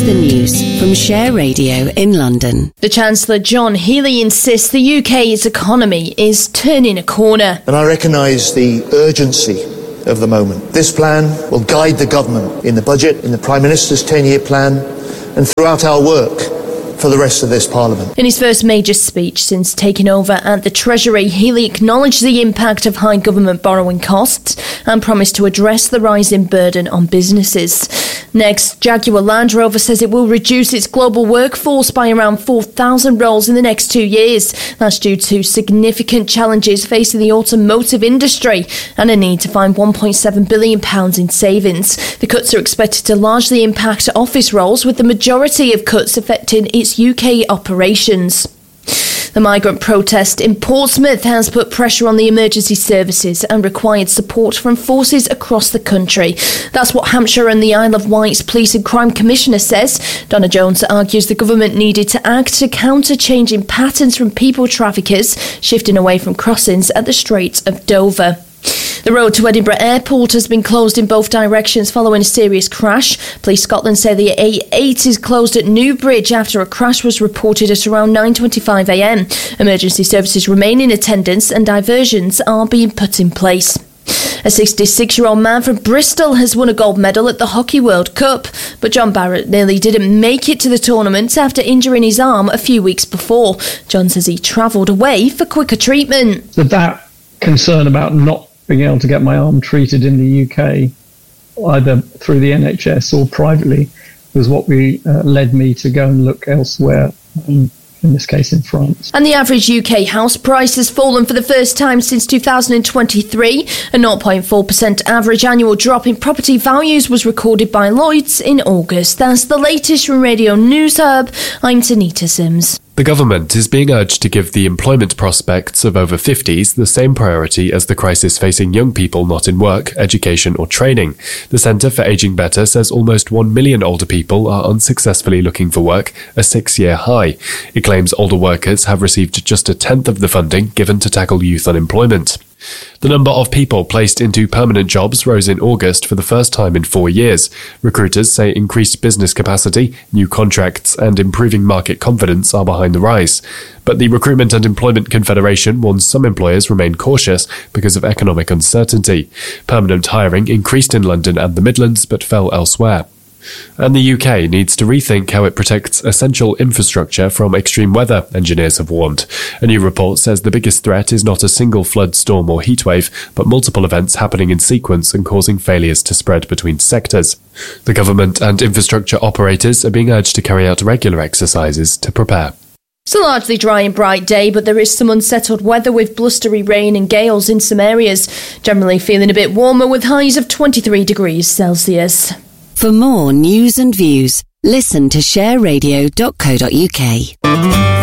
the news from Share Radio in London. The Chancellor John Healey insists the UK's economy is turning a corner. And I recognise the urgency of the moment. This plan will guide the government in the budget, in the Prime Minister's 10-year plan, and throughout our work for the rest of this Parliament. In his first major speech since taking over at the Treasury, Healey acknowledged the impact of high government borrowing costs and promised to address the rising burden on businesses. Next, Jaguar Land Rover says it will reduce its global workforce by around 4,000 roles in the next 2 years. That's due to significant challenges facing the automotive industry and a need to find £1.7 billion in savings. The cuts are expected to largely impact office roles, with the majority of cuts affecting its UK operations. The migrant protest in Portsmouth has put pressure on the emergency services and required support from forces across the country. That's what Hampshire and the Isle of Wight's Police and Crime Commissioner says. Donna Jones argues the government needed to act to counter changing patterns from people traffickers shifting away from crossings at the Straits of Dover. The road to Edinburgh Airport has been closed in both directions following a serious crash. Police Scotland say the A8 is closed at Newbridge after a crash was reported at around 9:25 a.m. Emergency services remain in attendance and diversions are being put in place. A 66-year-old man from Bristol has won a gold medal at the Hockey World Cup, but John Barrett nearly didn't make it to the tournament after injuring his arm a few weeks before. John says he travelled away for quicker treatment. So that concern about not being able to get my arm treated in the UK, either through the NHS or privately, was what led me to go and look elsewhere, in this case in France. And the average UK house price has fallen for the first time since 2023. A 0.4% average annual drop in property values was recorded by Lloyds in August. That's the latest from Radio News Hub. I'm Tanita Sims. The government is being urged to give the employment prospects of over 50s the same priority as the crisis facing young people not in work, education or training. The Centre for Ageing Better says almost 1 million older people are unsuccessfully looking for work, a 6-year high. It claims older workers have received just a tenth of the funding given to tackle youth unemployment. The number of people placed into permanent jobs rose in August for the first time in 4 years. Recruiters say increased business capacity, new contracts and improving market confidence are behind the rise. But the Recruitment and Employment Confederation warns some employers remain cautious because of economic uncertainty. Permanent hiring increased in London and the Midlands but fell elsewhere. And the UK needs to rethink how it protects essential infrastructure from extreme weather, engineers have warned. A new report says the biggest threat is not a single flood, storm or heatwave, but multiple events happening in sequence and causing failures to spread between sectors. The government and infrastructure operators are being urged to carry out regular exercises to prepare. It's a largely dry and bright day, but there is some unsettled weather with blustery rain and gales in some areas. Generally feeling a bit warmer with highs of 23 degrees Celsius. For more news and views, listen to shareradio.co.uk.